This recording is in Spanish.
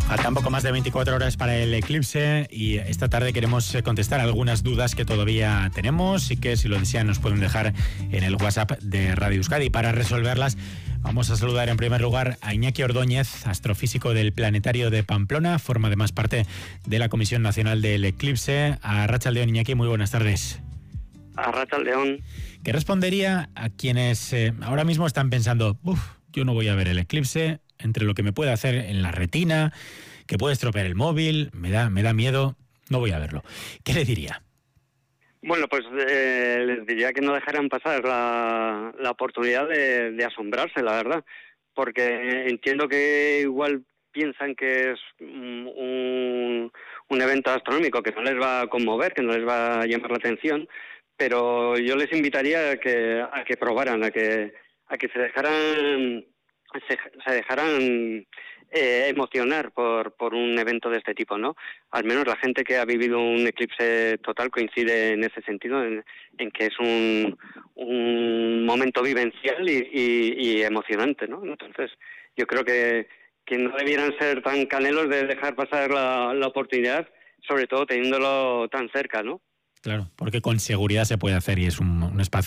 Faltan poco más de 24 horas para el eclipse y esta tarde queremos contestar algunas dudas que todavía tenemos y que, si lo desean, nos pueden dejar en el WhatsApp de Radio Euskadi. Para resolverlas, vamos a saludar en primer lugar a Iñaki Ordóñez, astrofísico del Planetario de Pamplona, forma además parte de la Comisión Nacional del Eclipse. Arratsaldeon, Iñaki, muy buenas tardes. Arratsaldeon. ¿Qué respondería a quienes ahora mismo están pensando, yo no voy a ver el eclipse, entre lo que me puede hacer en la retina, que puede estropear el móvil, me da miedo, no voy a verlo? ¿Qué le diría? Bueno, pues les diría que no dejaran pasar la oportunidad de asombrarse, la verdad, porque entiendo que igual piensan que es un evento astronómico que no les va a conmover, que no les va a llamar la atención, pero yo les invitaría a que probaran, a que se dejaran emocionar por un evento de este tipo, ¿no? Al menos la gente que ha vivido un eclipse total coincide en ese sentido, en que es un momento vivencial y emocionante, ¿no? Entonces, yo creo que no debieran ser tan canelos de dejar pasar la oportunidad, sobre todo teniéndolo tan cerca, ¿no? Claro, porque con seguridad se puede hacer y es un espacio